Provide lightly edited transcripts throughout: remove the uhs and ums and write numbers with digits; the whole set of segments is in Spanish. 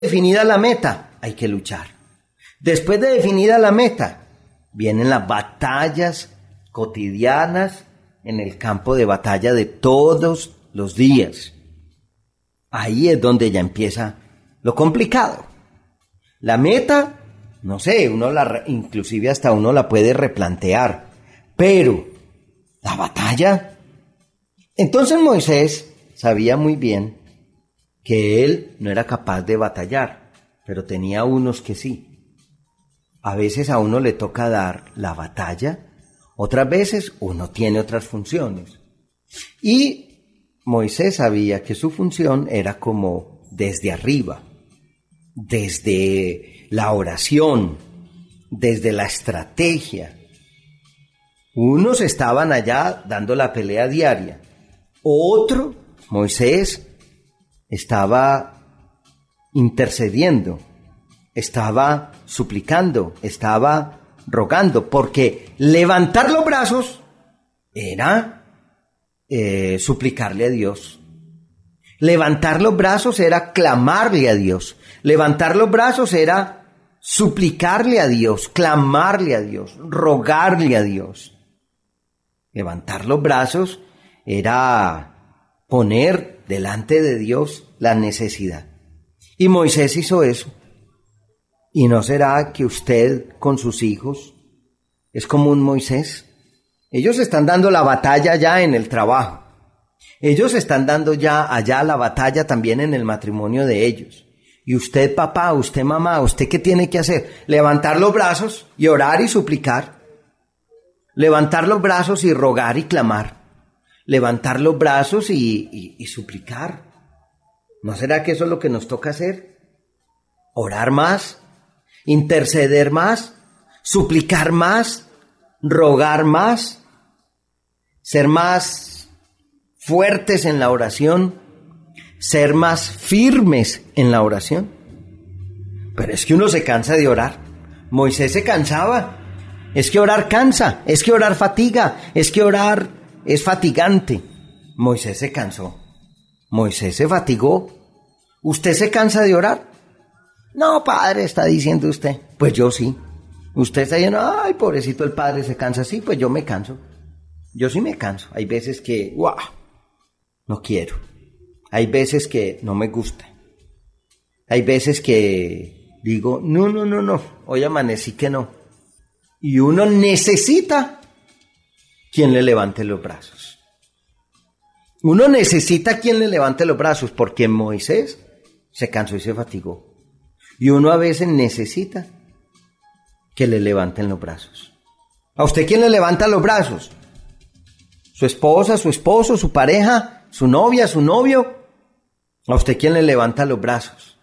Definida la meta, hay que luchar. Después de definida la meta, vienen las batallas cotidianas en el campo de batalla de todos los días. Ahí es donde ya empieza lo complicado. La meta, no sé, inclusive hasta uno la puede replantear, pero la batalla. Entonces Moisés sabía muy bien que él no era capaz de batallar, pero tenía unos que sí. A veces a uno le toca dar la batalla, otras veces uno tiene otras funciones. Y Moisés sabía que su función era como desde arriba, desde la oración, desde la estrategia. Unos estaban allá dando la pelea diaria. Otro, Moisés, estaba intercediendo, estaba suplicando, estaba rogando, porque levantar los brazos era suplicarle a Dios. Levantar los brazos era clamarle a Dios. Levantar los brazos era suplicarle a Dios, clamarle a Dios, rogarle a Dios. Levantar los brazos era poner delante de Dios la necesidad. Y Moisés hizo eso. ¿Y no será que usted con sus hijos es como un Moisés? Ellos están dando la batalla ya en el trabajo. Ellos están dando ya allá la batalla también en el matrimonio de ellos. Y usted, papá, usted, mamá, ¿usted qué tiene que hacer? Levantar los brazos y orar y suplicar. Levantar los brazos y rogar y clamar. Levantar los brazos y suplicar. ¿No será que eso es lo que nos toca hacer? Orar más, interceder más, suplicar más, rogar más, ser más fuertes en la oración, ser más firmes en la oración. Pero es que uno se cansa de orar. Moisés se cansaba. Es que orar cansa, es que orar fatiga, es que orar es fatigante. Moisés se cansó. Moisés se fatigó. ¿Usted se cansa de orar? No, padre, está diciendo usted. Pues yo sí. Usted está diciendo, ay, pobrecito el padre se cansa. Sí, pues yo me canso. Yo sí me canso. Hay veces que, no quiero. Hay veces que no me gusta. Hay veces que digo, no, hoy amanecí que no. Y uno necesita quien le levante los brazos. Uno necesita quien le levante los brazos, porque Moisés se cansó y se fatigó. Y uno a veces necesita que le levanten los brazos. ¿A usted quién le levanta los brazos? ¿Su esposa, su esposo, su pareja, su novia, su novio? ¿A usted quién le levanta los brazos?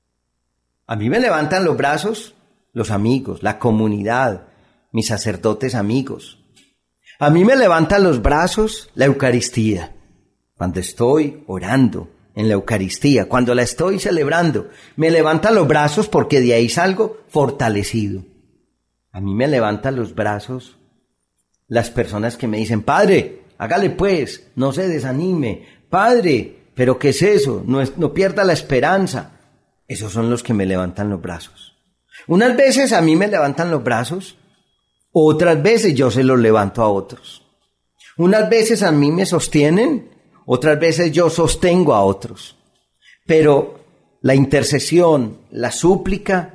A mí me levantan los brazos los amigos, la comunidad, mis sacerdotes amigos. A mí me levantan los brazos la Eucaristía. Cuando estoy orando en la Eucaristía, cuando la estoy celebrando, me levantan los brazos porque de ahí salgo fortalecido. A mí me levantan los brazos las personas que me dicen, padre, hágale pues, no se desanime, padre, pero ¿qué es eso? No pierda la esperanza. Esos son los que me levantan los brazos. Unas veces a mí me levantan los brazos, otras veces yo se los levanto a otros. Unas veces a mí me sostienen, otras veces yo sostengo a otros. Pero la intercesión, la súplica,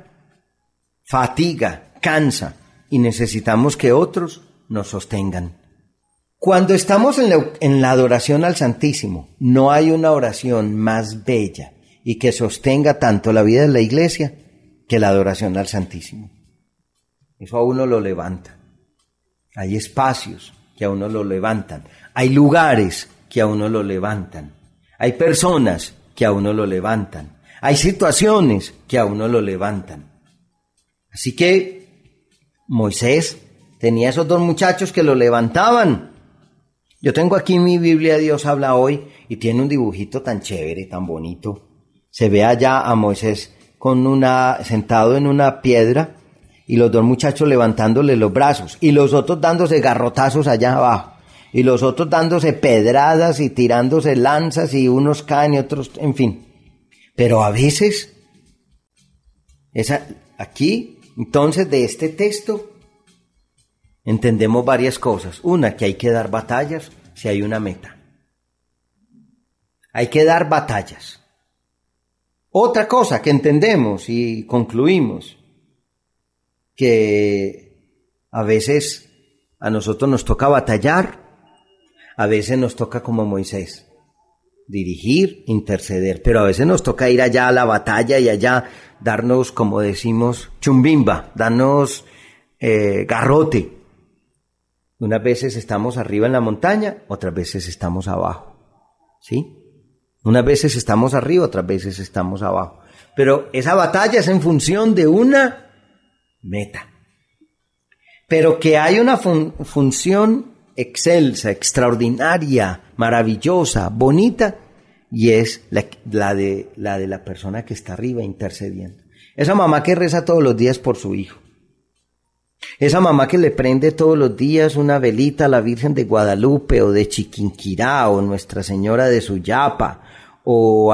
fatiga, cansa, y necesitamos que otros nos sostengan. Cuando estamos en la adoración al Santísimo, no hay una oración más bella y que sostenga tanto la vida de la iglesia que la adoración al Santísimo. Eso a uno lo levanta. Hay espacios que a uno lo levantan. Hay lugares que a uno lo levantan. Hay personas que a uno lo levantan. Hay situaciones que a uno lo levantan. Así que Moisés tenía esos dos muchachos que lo levantaban. Yo tengo aquí mi Biblia, Dios habla hoy, y tiene un dibujito tan chévere, tan bonito. Se ve allá a Moisés sentado en una piedra, y los dos muchachos levantándole los brazos, y los otros dándose garrotazos allá abajo, y los otros dándose pedradas y tirándose lanzas, y unos caen y otros, en fin. Pero a veces Aquí, entonces, de este texto, entendemos varias cosas. Una, que hay que dar batallas si hay una meta. Hay que dar batallas. Otra cosa que entendemos y concluimos, que a veces a nosotros nos toca batallar, a veces nos toca como Moisés, dirigir, interceder, pero a veces nos toca ir allá a la batalla y allá darnos, como decimos, chumbimba, darnos garrote. Unas veces estamos arriba en la montaña, otras veces estamos abajo, ¿sí? Unas veces estamos arriba, otras veces estamos abajo. Pero esa batalla es en función de una meta. Pero que hay una función excelsa, extraordinaria, maravillosa, bonita, y es la de la persona que está arriba intercediendo. Esa mamá que reza todos los días por su hijo. Esa mamá que le prende todos los días una velita a la Virgen de Guadalupe o de Chiquinquirá o Nuestra Señora de Suyapa o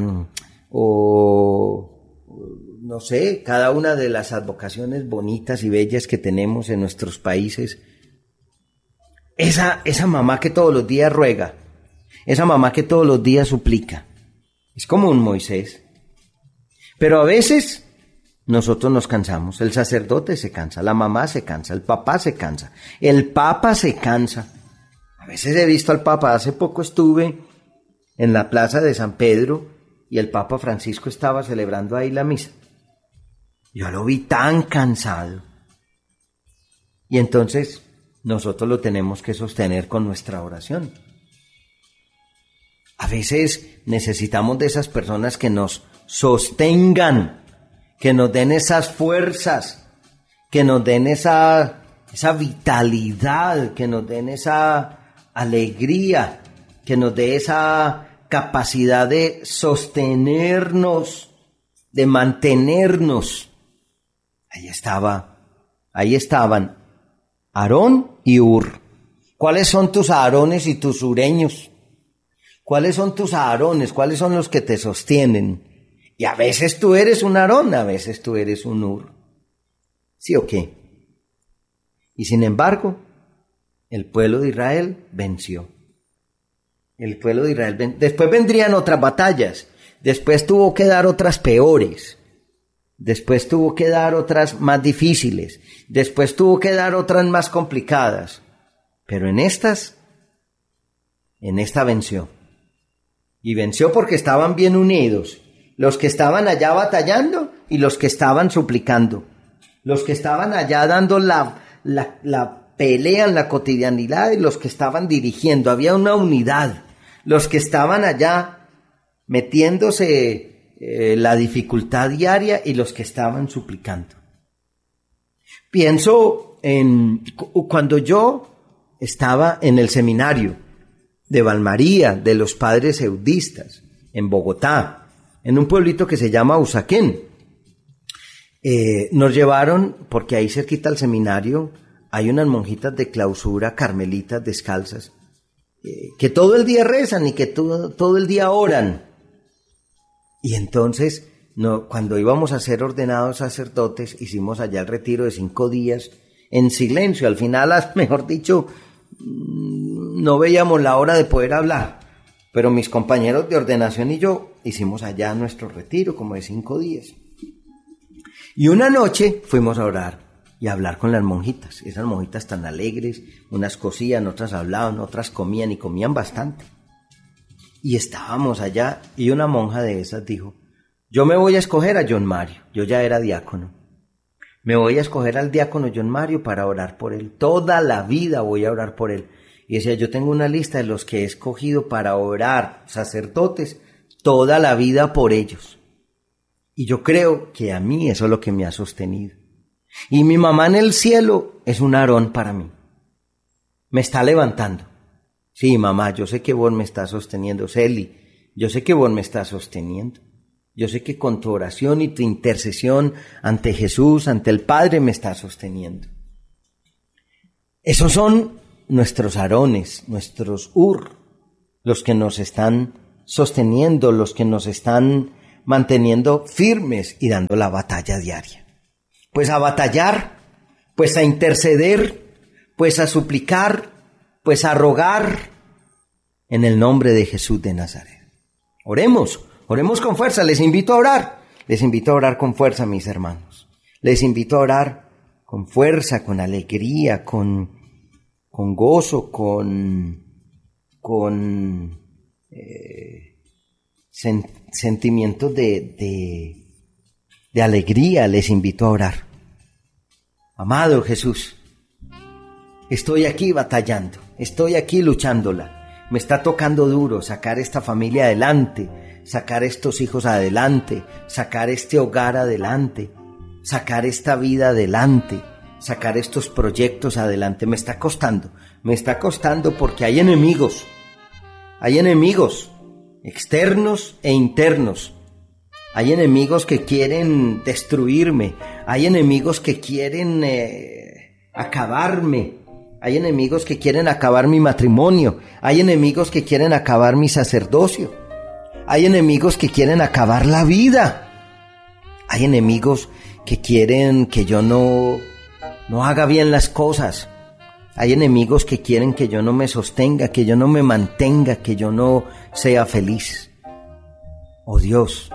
no sé, cada una de las advocaciones bonitas y bellas que tenemos en nuestros países. Esa mamá que todos los días ruega, esa mamá que todos los días suplica, es como un Moisés. Pero a veces nosotros nos cansamos, el sacerdote se cansa, la mamá se cansa, el papá se cansa, el papa se cansa. A veces he visto al papa, hace poco estuve en la plaza de San Pedro y el papa Francisco estaba celebrando ahí la misa. Yo lo vi tan cansado. Y entonces nosotros lo tenemos que sostener con nuestra oración. A veces necesitamos de esas personas que nos sostengan, que nos den esas fuerzas, que nos den esa vitalidad, que nos den esa alegría, que nos dé esa capacidad de sostenernos, de mantenernos. Ahí estaban Aarón y Hur. ¿Cuáles son tus Aarones y tus Hureños? ¿Cuáles son tus Aarones? ¿Cuáles son los que te sostienen? Y a veces tú eres un Aarón, a veces tú eres un Hur. ¿Sí o qué? Y sin embargo, el pueblo de Israel venció. El pueblo de Israel venció. Después vendrían otras batallas. Después tuvo que dar otras peores. Después tuvo que dar otras más difíciles. Después tuvo que dar otras más complicadas. Pero en esta venció. Y venció porque estaban bien unidos. Los que estaban allá batallando y los que estaban suplicando. Los que estaban allá dando la pelea en la cotidianidad y los que estaban dirigiendo. Había una unidad. Los que estaban allá metiéndose la dificultad diaria y los que estaban suplicando. Pienso en cuando yo estaba en el seminario de Valmaría, de los padres eudistas, en Bogotá, en un pueblito que se llama Usaquén. Nos llevaron, porque ahí cerquita al seminario hay unas monjitas de clausura, carmelitas descalzas, que todo el día rezan y que todo el día oran. Y entonces, cuando íbamos a ser ordenados sacerdotes, hicimos allá el retiro de 5 días en silencio. Al final, mejor dicho, no veíamos la hora de poder hablar. Pero mis compañeros de ordenación y yo hicimos allá nuestro retiro como de 5 días. Y una noche fuimos a orar y a hablar con las monjitas. Esas monjitas tan alegres, unas cosían, otras hablaban, otras comían y comían bastante. Y estábamos allá y una monja de esas dijo: yo me voy a escoger a John Mario. Yo ya era diácono. Me voy a escoger al diácono John Mario para orar por él. Toda la vida voy a orar por él. Y decía, yo tengo una lista de los que he escogido para orar, sacerdotes, toda la vida por ellos. Y yo creo que a mí eso es lo que me ha sostenido. Y mi mamá en el cielo es un Aarón para mí. Me está levantando. Sí, mamá, yo sé que vos me estás sosteniendo. Celi, yo sé que vos me estás sosteniendo. Yo sé que con tu oración y tu intercesión ante Jesús, ante el Padre, me estás sosteniendo. Esos son nuestros Aarones, nuestros Hur, los que nos están sosteniendo, los que nos están manteniendo firmes y dando la batalla diaria. Pues a batallar, pues a interceder, pues a suplicar, pues a rogar en el nombre de Jesús de Nazaret. Oremos con fuerza, les invito a orar con fuerza, mis hermanos. Les invito a orar con fuerza, con alegría, con gozo, con sentimientos de alegría. Les invito a orar. Amado Jesús, estoy aquí batallando, estoy aquí luchándola. Me está tocando duro sacar esta familia adelante, sacar estos hijos adelante, sacar este hogar adelante, sacar esta vida adelante, sacar estos proyectos adelante. Me está costando porque hay enemigos externos e internos. Hay enemigos que quieren destruirme, hay enemigos que quieren acabarme, hay enemigos que quieren acabar mi matrimonio, hay enemigos que quieren acabar mi sacerdocio, hay enemigos que quieren acabar la vida, hay enemigos que quieren que yo no haga bien las cosas, hay enemigos que quieren que yo no me sostenga, que yo no me mantenga, que yo no sea feliz. Oh Dios,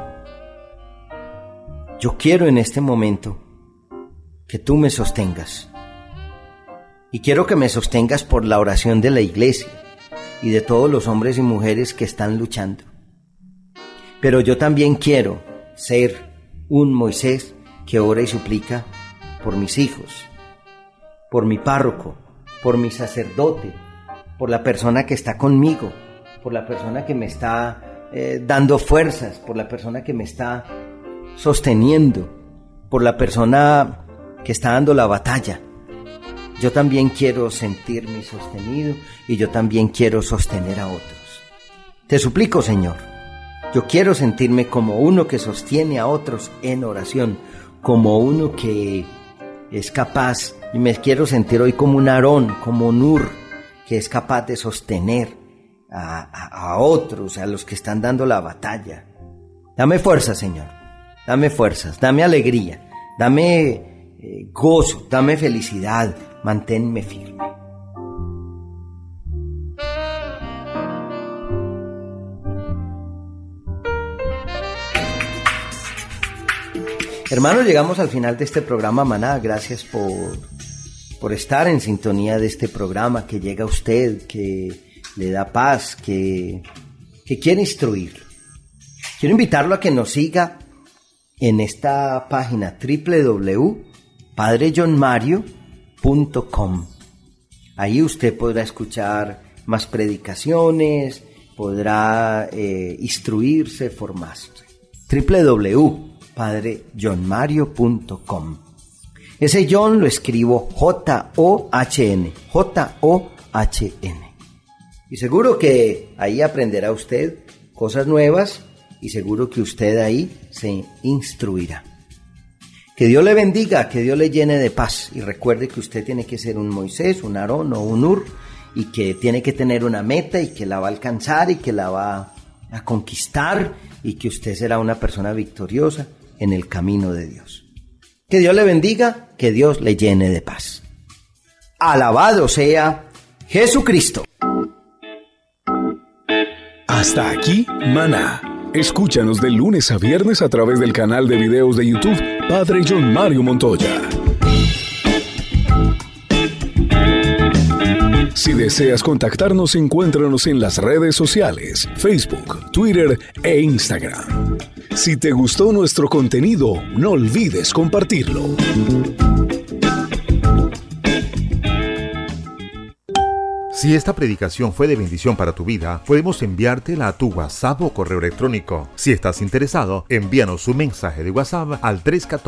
yo quiero en este momento que tú me sostengas. Y quiero que me sostengas por la oración de la iglesia y de todos los hombres y mujeres que están luchando. Pero yo también quiero ser un Moisés que ora y suplica por mis hijos, por mi párroco, por mi sacerdote, por la persona que está conmigo, por la persona que me está dando fuerzas, por la persona que me está sosteniendo, por la persona que está dando la batalla. Yo también quiero sentirme sostenido y yo también quiero sostener a otros. Te suplico, Señor, yo quiero sentirme como uno que sostiene a otros en oración, como uno que es capaz, y me quiero sentir hoy como un Aarón, como un Ur, que es capaz de sostener a otros, a los que están dando la batalla. Dame fuerza, Señor. Dame fuerzas, dame alegría, dame gozo, dame felicidad, manténme firme. Hermanos, llegamos al final de este programa Maná. Gracias por estar en sintonía de este programa que llega a usted, que le da paz, que quiere instruir. Quiero invitarlo a que nos siga en esta página www.padrejohnmario.com. Ahí usted podrá escuchar más predicaciones, podrá instruirse, formarse. www.padrejohnmario.com. Ese John lo escribo J-O-H-N. J-O-H-N. Y seguro que ahí aprenderá usted cosas nuevas y seguro que usted ahí se instruirá. Que Dios le bendiga, que Dios le llene de paz. Y recuerde que usted tiene que ser un Moisés, un Aarón o un Ur, y que tiene que tener una meta y que la va a alcanzar y que la va a conquistar y que usted será una persona victoriosa en el camino de Dios. Que Dios le bendiga, que Dios le llene de paz. Alabado sea Jesucristo. Hasta aquí, Maná. Escúchanos de lunes a viernes a través del canal de videos de YouTube Padre John Mario Montoya. Si deseas contactarnos, encuéntranos en las redes sociales, Facebook, Twitter e Instagram. Si te gustó nuestro contenido, no olvides compartirlo. Si esta predicación fue de bendición para tu vida, podemos enviártela a tu WhatsApp o correo electrónico. Si estás interesado, envíanos un mensaje de WhatsApp al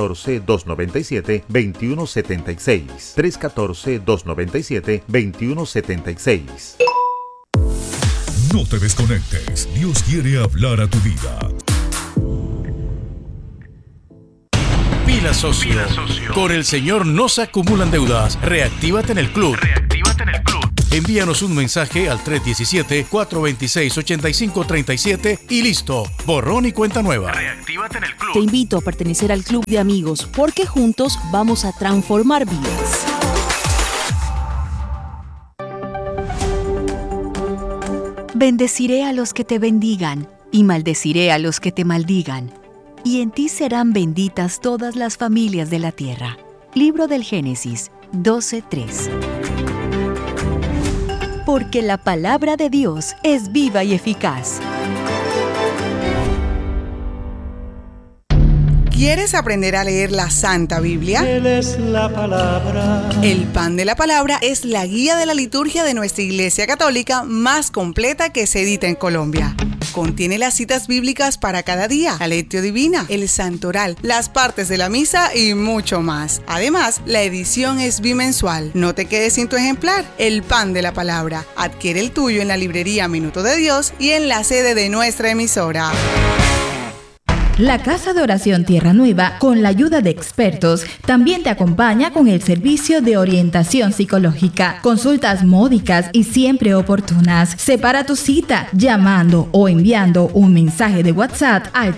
314-297-2176. 314-297-2176. No te desconectes. Dios quiere hablar a tu vida. Pila Socio. Con el Señor no se acumulan deudas. Reactívate en el club. Envíanos un mensaje al 317-426-8537 y listo, borrón y cuenta nueva. Reactívate en el club. Te invito a pertenecer al club de amigos porque juntos vamos a transformar vidas. Bendeciré a los que te bendigan y maldeciré a los que te maldigan. Y en ti serán benditas todas las familias de la tierra. Libro del Génesis 12:3. Porque la palabra de Dios es viva y eficaz. ¿Quieres aprender a leer la Santa Biblia? Él es la palabra. El Pan de la Palabra es la guía de la liturgia de nuestra Iglesia Católica más completa que se edita en Colombia. Contiene las citas bíblicas para cada día, la lectio divina, el santoral, las partes de la misa y mucho más. Además, la edición es bimensual. No te quedes sin tu ejemplar. El Pan de la Palabra. Adquiere el tuyo en la librería Minuto de Dios y en la sede de nuestra emisora. La Casa de Oración Tierra Nueva, con la ayuda de expertos, también te acompaña con el servicio de orientación psicológica, consultas módicas y siempre oportunas. Separa tu cita llamando o enviando un mensaje de WhatsApp al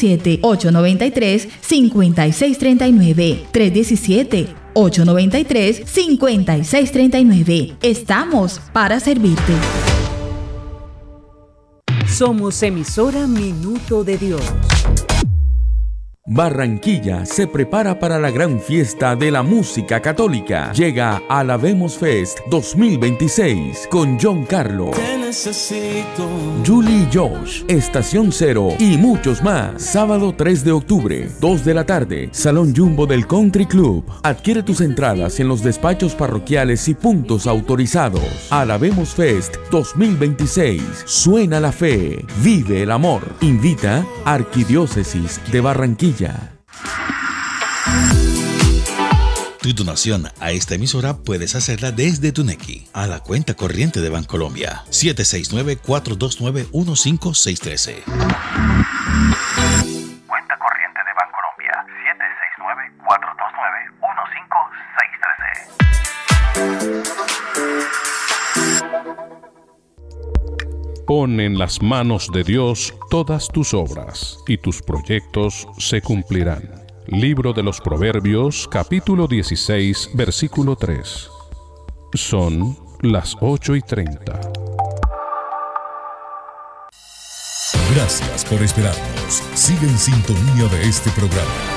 317-893-5639. 317-893-5639. Estamos para servirte. Somos emisora Minuto de Dios. Barranquilla se prepara para la gran fiesta de la música católica. Llega Alabemos Fest 2026 con John Carlo, Julie y Josh, Estación Cero y muchos más. Sábado 3 de octubre, 2 de la tarde, Salón Jumbo del Country Club. Adquiere tus entradas en los despachos parroquiales y puntos autorizados. Alabemos Fest 2026. Suena la fe, vive el amor. Invita Arquidiócesis de Barranquilla. Tu donación a esta emisora puedes hacerla desde tu Nequi a la cuenta corriente de Bancolombia 769-429-15613. Cuenta corriente de Bancolombia 769-429-15613. Pon en las manos de Dios todas tus obras, y tus proyectos se cumplirán. Libro de los Proverbios, capítulo 16, versículo 3. Son las 8:30. Gracias por esperarnos. Sigue en sintonía de este programa.